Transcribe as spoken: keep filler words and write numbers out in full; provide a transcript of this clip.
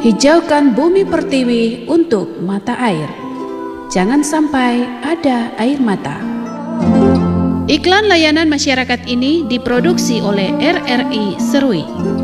Hijaukan bumi pertiwi untuk mata air. Jangan sampai ada air mata. Iklan layanan masyarakat ini diproduksi oleh R R I Serui.